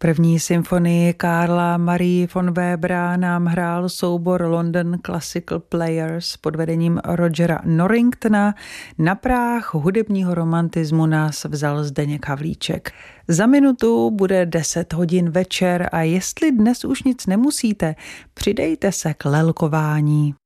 První symfonii Karla Marie von Webera nám hrál soubor London Classical Players pod vedením Rogera Norringtona. Na práh hudebního romantismu nás vzal Zdeněk Havlíček. Za minutu bude 10 hodin večer a jestli dnes už nic nemusíte, přidejte se k lelkování.